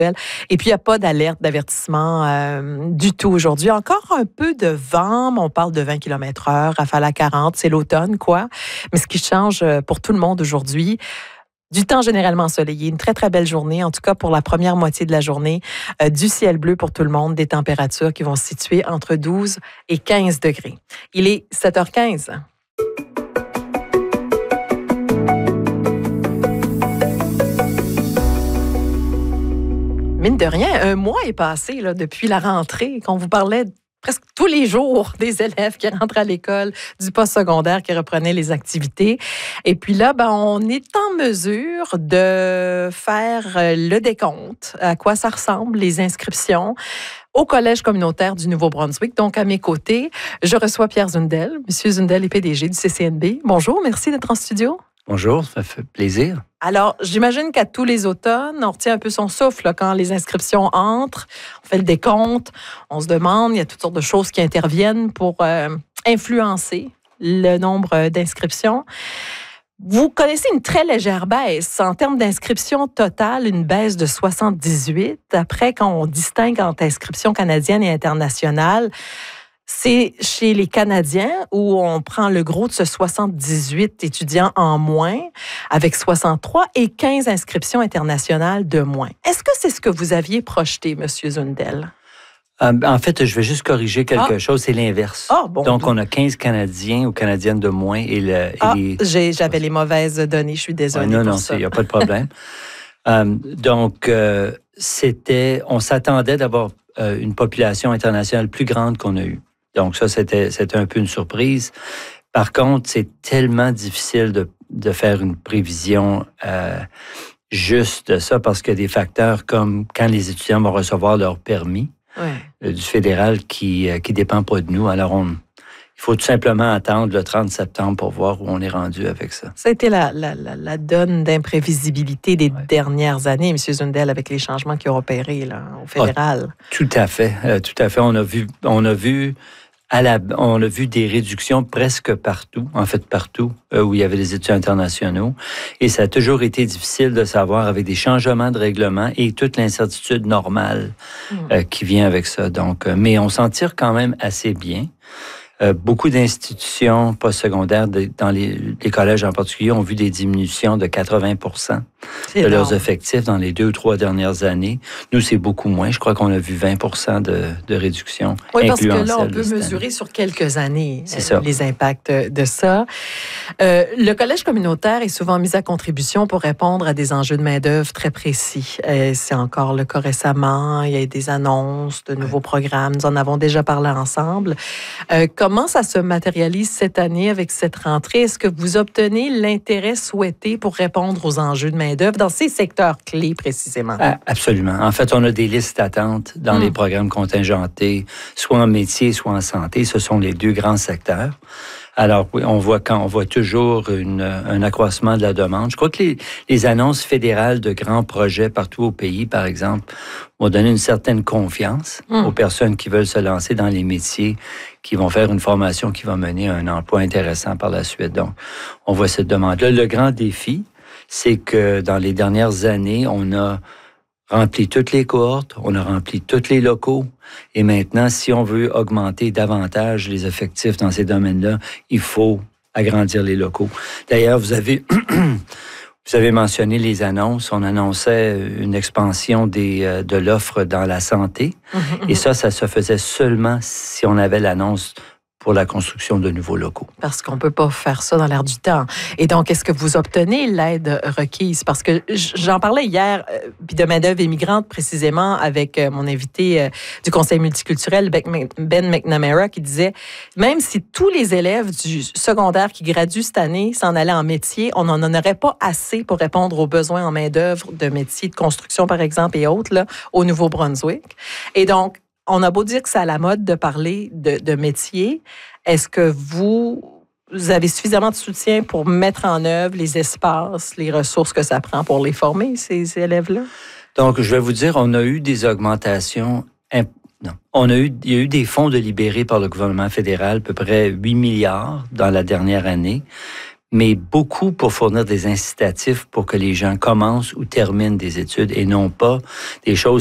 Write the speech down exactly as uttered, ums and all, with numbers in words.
Et puis, il n'y a pas d'alerte, d'avertissement euh, du tout aujourd'hui. Encore un peu de vent, mais on parle de vingt kilomètres heure, rafale à quarante, c'est l'automne, quoi. Mais ce qui change pour tout le monde aujourd'hui, du temps généralement ensoleillé, une très, très belle journée, en tout cas pour la première moitié de la journée. Euh, du ciel bleu pour tout le monde, des températures qui vont se situer entre douze et quinze degrés. Il est sept heures quinze. Mine de rien, un mois est passé là, depuis la rentrée, qu'on vous parlait presque tous les jours des élèves qui rentrent à l'école, du postsecondaire qui reprenaient les activités. Et puis là, ben, on est en mesure de faire le décompte, à quoi ça ressemble, les inscriptions au Collège communautaire du Nouveau-Brunswick. Donc, à mes côtés, je reçois Pierre Zundel. Monsieur Zundel est P D G du C C N B. Bonjour, merci d'être en studio. Bonjour, ça fait plaisir. Alors, j'imagine qu'à tous les automnes, on retient un peu son souffle là, quand les inscriptions entrent, on fait le décompte, on se demande, il y a toutes sortes de choses qui interviennent pour euh, influencer le nombre d'inscriptions. Vous connaissez une très légère baisse. En termes d'inscription totale, une baisse de soixante-dix-huit. Après, quand on distingue entre inscription canadienne et internationale, c'est chez les Canadiens où on prend le gros de ce soixante-dix-huit étudiants en moins, avec soixante-trois et quinze inscriptions internationales de moins. Est-ce que c'est ce que vous aviez projeté, M. Zundel? Euh, en fait, je vais juste corriger quelque ah. chose, c'est l'inverse. Ah, bon, Donc, bon. on a quinze Canadiens ou Canadiennes de moins. Et, le, et ah, les... j'ai, j'avais les mauvaises données, je suis désolée ouais, non, pour non, ça. il n'y a pas de problème. euh, donc, euh, c'était, on s'attendait d'avoir euh, une population internationale plus grande qu'on a eue. Donc ça, c'était, c'était un peu une surprise. Par contre, c'est tellement difficile de, de faire une prévision euh, juste de ça parce qu'il y a des facteurs comme quand les étudiants vont recevoir leur permis ouais. euh, du fédéral qui ne euh, qui dépend pas de nous. Alors, on, il faut tout simplement attendre le trente septembre pour voir où on est rendu avec ça. Ça a été la, la, la, la donne d'imprévisibilité des ouais. dernières années, M. Zundel, avec les changements qui ont opéré là, au fédéral. Ah, tout à fait. Euh, tout à fait. On a vu... On a vu À la, on a vu des réductions presque partout, en fait partout, euh, où il y avait des étudiants internationaux. Et ça a toujours été difficile de savoir avec des changements de règlement et toute l'incertitude normale mmh. euh, qui vient avec ça. Donc, euh, mais on s'en tire quand même assez bien. Euh, beaucoup d'institutions postsecondaires, de, dans les, les collèges en particulier, ont vu des diminutions de quatre-vingts pour cent de leurs effectifs dans les deux ou trois dernières années. Nous, c'est beaucoup moins. Je crois qu'on a vu vingt pour cent de, de réduction. Oui, parce que là, on peut mesurer année. sur quelques années euh, les impacts de ça. Euh, le collège communautaire est souvent mis à contribution pour répondre à des enjeux de main-d'œuvre très précis. Euh, c'est encore le cas récemment. Il y a des annonces de nouveaux oui. programmes. Nous en avons déjà parlé ensemble. Euh, Comment ça se matérialise cette année avec cette rentrée? Est-ce que vous obtenez l'intérêt souhaité pour répondre aux enjeux de main-d'œuvre dans ces secteurs clés précisément? Ah, absolument. En fait, on a des listes d'attente dans mmh. les programmes contingentés, soit en métier, soit en santé. Ce sont les deux grands secteurs. Alors, oui, on voit quand on voit toujours une, un accroissement de la demande. Je crois que les, les annonces fédérales de grands projets partout au pays, par exemple, vont donner une certaine confiance mmh. aux personnes qui veulent se lancer dans les métiers, qui vont faire une formation qui va mener à un emploi intéressant par la suite. Donc, on voit cette demande-là. Le grand défi, c'est que dans les dernières années, on a rempli toutes les cohortes, on a rempli tous les locaux. Et maintenant, si on veut augmenter davantage les effectifs dans ces domaines-là, il faut agrandir les locaux. D'ailleurs, vous avez, vous avez mentionné les annonces. On annonçait une expansion des, de l'offre dans la santé. Mm-hmm. Et ça, ça se faisait seulement si on avait l'annonce pour la construction de nouveaux locaux. Parce qu'on ne peut pas faire ça dans l'air du temps. Et donc, est-ce que vous obtenez l'aide requise? Parce que j'en parlais hier, euh, puis de main-d'œuvre immigrante précisément, avec euh, mon invité euh, du Conseil multiculturel, Ben McNamara, qui disait, même si tous les élèves du secondaire qui graduent cette année s'en allaient en métier, on n'en aurait pas assez pour répondre aux besoins en main-d'œuvre de métiers de construction, par exemple, et autres, là, au Nouveau-Brunswick. Et donc, on a beau dire que c'est à la mode de parler de, de métier. Est-ce que vous, vous avez suffisamment de soutien pour mettre en œuvre les espaces, les ressources que ça prend pour les former, ces élèves-là? Donc, je vais vous dire, on a eu des augmentations. Imp... Non. On a eu, il y a eu des fonds de libérés par le gouvernement fédéral, à peu près huit milliards dans la dernière année. mais beaucoup pour fournir des incitatifs pour que les gens commencent ou terminent des études et non pas des choses